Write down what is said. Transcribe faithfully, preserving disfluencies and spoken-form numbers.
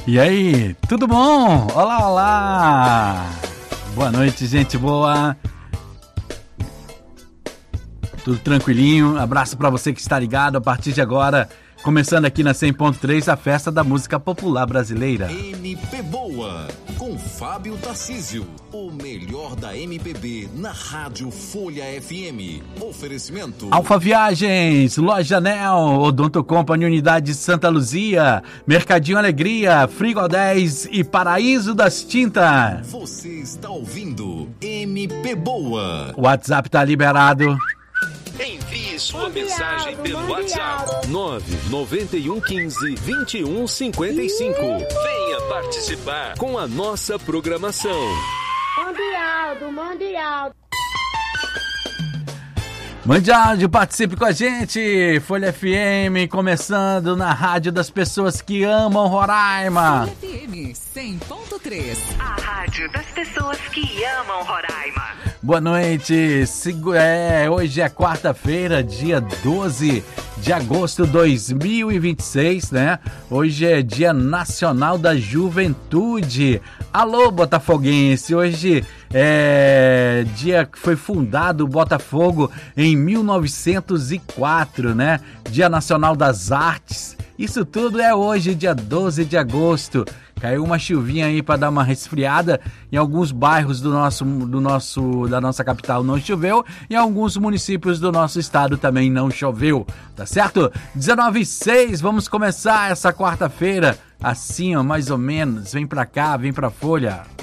E aí, tudo bom? Olá, olá! Boa noite, gente boa. Tudo tranquilinho? Abraço pra você que está ligado a partir de agora. Começando aqui na cem ponto três, a festa da música popular brasileira. M P Boa, com Fábio Tarcísio. O melhor da M P B na Rádio Folha F M. Oferecimento Alfa Viagens, Loja Anel, Odonto Company, Unidade Santa Luzia, Mercadinho Alegria, Frigo dez e Paraíso das Tintas. Você está ouvindo M P Boa. O WhatsApp tá liberado. Envie sua mensagem pelo WhatsApp nove nove um um cinco, dois um cinco cinco. Venha participar com a nossa programação. Mundial do Mundial. Mande áudio, participe com a gente. Folha F M, começando na rádio das pessoas que amam Roraima. Folha F M cem ponto três. A rádio das pessoas que amam Roraima. Boa noite. É, hoje é quarta-feira, dia doze de agosto de dois mil e vinte e seis, né? Hoje é Dia Nacional da Juventude. Alô, botafoguense. Hoje é dia que foi fundado o Botafogo em mil novecentos e quatro, né? Dia Nacional das Artes. Isso tudo é hoje, dia doze de agosto. Caiu uma chuvinha aí para dar uma resfriada. Em alguns bairros do nosso, do nosso, da nossa capital não choveu. Em alguns municípios do nosso estado também não choveu. Tá certo? dezenove e seis, vamos começar essa quarta-feira. Assim, ó, mais ou menos. Vem pra cá, vem pra Folha.